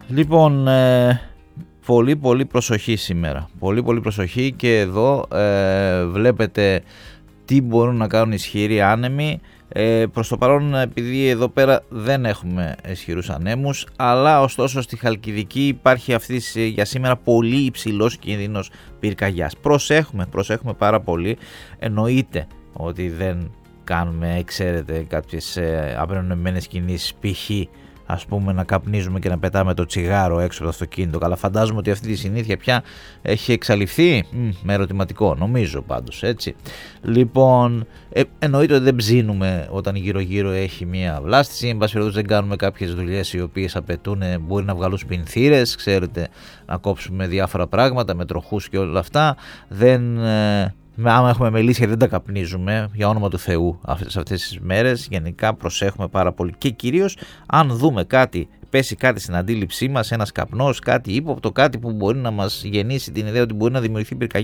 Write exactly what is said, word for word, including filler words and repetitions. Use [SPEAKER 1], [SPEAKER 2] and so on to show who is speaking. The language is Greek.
[SPEAKER 1] Λοιπόν, ε, πολύ πολύ προσοχή σήμερα. Πολύ πολύ προσοχή και εδώ ε, βλέπετε τι μπορούν να κάνουν ισχυροί άνεμοι. Ε, προς το παρόν, επειδή εδώ πέρα δεν έχουμε ισχυρούς ανέμους, αλλά ωστόσο στη Χαλκιδική υπάρχει αυτής για σήμερα πολύ υψηλός κίνδυνος πυρκαγιάς. Προσέχουμε, προσέχουμε πάρα πολύ. Εννοείται ότι δεν κάνουμε, ξέρετε, κάποιες ε, απενομημένες κινήσεις, π.χ. ας πούμε να καπνίζουμε και να πετάμε το τσιγάρο έξω από το αυτοκίνητο. Καλά, φαντάζομαι ότι αυτή η συνήθεια πια έχει εξαλειφθεί. Μ, με ερωτηματικό, νομίζω πάντως, έτσι. Λοιπόν, ε, εννοείται ότι δεν ψήνουμε όταν γύρω γύρω έχει μια βλάστηση. Εν πάση περιπτώσει δεν κάνουμε κάποιες δουλειές οι οποίες απαιτούν, μπορεί να βγάλουν σπινθήρες, ξέρετε, να κόψουμε διάφορα πράγματα με τροχούς και όλα αυτά. Δεν... Ε, άμα έχουμε μελίσια δεν τα καπνίζουμε, για όνομα του Θεού, αυτές, αυτές τις μέρες. Γενικά προσέχουμε πάρα πολύ και κυρίως αν δούμε κάτι, πέσει κάτι στην αντίληψή μας, ένας καπνός, κάτι ύποπτο, κάτι που μπορεί να μας γεννήσει την ιδέα ότι μπορεί να δημιουργηθεί πυρκαγιά,